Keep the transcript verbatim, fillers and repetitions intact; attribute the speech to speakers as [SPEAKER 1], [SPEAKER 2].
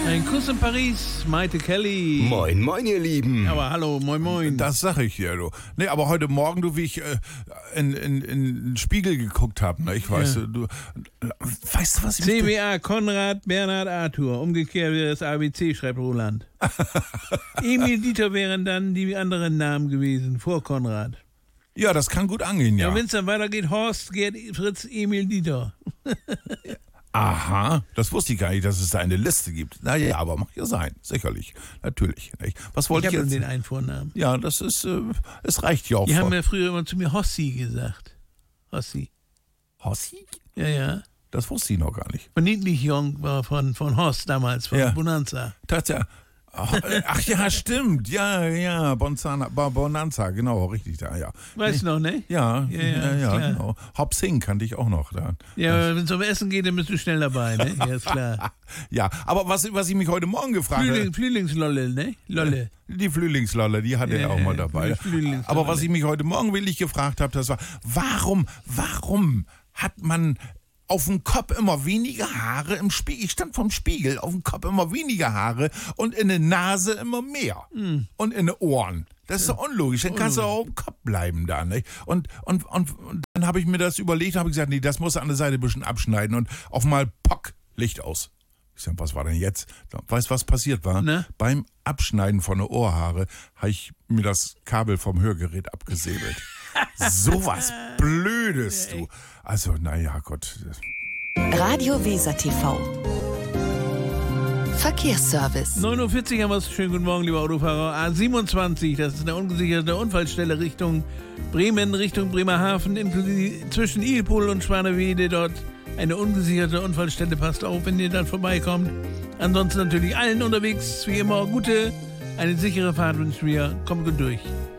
[SPEAKER 1] Ein Kuss in Paris, Maite Kelly.
[SPEAKER 2] Moin, moin, ihr Lieben.
[SPEAKER 1] Aber hallo, moin, moin.
[SPEAKER 3] Das sag ich dir, du. Nee, aber heute Morgen, du, wie ich äh, in, in, in den Spiegel geguckt habe, ne, ich weiß,
[SPEAKER 1] Ja.
[SPEAKER 3] du, weißt du, was ich...
[SPEAKER 1] C B A, Konrad, Bernhard, Arthur. Umgekehrt wäre es A B C, schreibt Roland. Emil, Dieter wären dann die anderen Namen gewesen, vor Konrad.
[SPEAKER 3] Ja, das kann gut angehen,
[SPEAKER 1] Ja,
[SPEAKER 3] ja.
[SPEAKER 1] wenn es dann weitergeht, Horst, Gerd, Fritz, Emil, Dieter.
[SPEAKER 3] Aha, das wusste ich gar nicht, dass es da eine Liste gibt. Naja, aber mag ja sein, sicherlich, natürlich. Nicht? Was wollte
[SPEAKER 1] Ich
[SPEAKER 3] ich,
[SPEAKER 1] habe
[SPEAKER 3] jetzt...
[SPEAKER 1] den einen Vornamen.
[SPEAKER 3] Ja, das ist, äh, es reicht ja auch.
[SPEAKER 1] Die
[SPEAKER 3] vor-
[SPEAKER 1] haben ja früher immer zu mir Hossi gesagt. Hossi.
[SPEAKER 3] Hossi?
[SPEAKER 1] Ja, ja.
[SPEAKER 3] Das wusste ich noch gar nicht.
[SPEAKER 1] Von Niedlichjong war von, von Horst damals, von
[SPEAKER 3] Ja.
[SPEAKER 1] Bonanza.
[SPEAKER 3] Tatsächlich. Ach, äh, ach ja, stimmt. Ja, ja, Bonzana, Bo- Bonanza, genau, richtig da, ja.
[SPEAKER 1] Weißt du noch, ne?
[SPEAKER 3] Ja,
[SPEAKER 1] Ja,
[SPEAKER 3] ja,
[SPEAKER 1] ja,
[SPEAKER 3] ja,
[SPEAKER 1] klar.
[SPEAKER 3] genau. Hop Sing kannte ich auch noch da.
[SPEAKER 1] Ja, wenn es um Essen geht, dann bist du schnell dabei, ne? Ja, ist klar.
[SPEAKER 3] Ja, aber was, was ich mich heute Morgen gefragt habe,
[SPEAKER 1] Flühling, Flühlingslolle, ne? Lolle.
[SPEAKER 3] die Flühlingslolle, die hatte
[SPEAKER 1] Ja,
[SPEAKER 3] er auch mal dabei.
[SPEAKER 1] die Flühlingslolle.
[SPEAKER 3] Aber was ich mich heute Morgen wirklich gefragt habe, das war, warum, warum hat man auf dem Kopf immer weniger Haare im Spiegel? Ich stand vorm Spiegel, auf dem Kopf immer weniger Haare und in der Nase immer mehr.
[SPEAKER 1] Hm.
[SPEAKER 3] Und in den Ohren. Das ist doch unlogisch. Dann kannst du auch im Kopf bleiben da, nicht? Und, und, und, und dann habe ich mir das überlegt, habe gesagt, nee, das muss an der Seite ein bisschen abschneiden und auf mal Pock, Licht aus. Ich sag, was war denn jetzt? Weißt du, was passiert war?
[SPEAKER 1] Ne?
[SPEAKER 3] Beim Abschneiden von der Ohrhaare habe ich mir das Kabel vom Hörgerät abgesäbelt. Sowas Blödes, du. Also, naja, Gott.
[SPEAKER 4] Radio Weser T V. Verkehrsservice.
[SPEAKER 1] neun Uhr vierzig haben wir es. Schönen guten Morgen, lieber Autofahrer. A siebenundzwanzig, das ist eine ungesicherte Unfallstelle Richtung Bremen, Richtung Bremerhaven, inklusive zwischen Ilpol und Schwanewede. Dort eine ungesicherte Unfallstelle. Passt auf, wenn ihr dann vorbeikommt. Ansonsten natürlich allen unterwegs, wie immer, gute, eine sichere Fahrt wünschen wir. Kommt gut durch.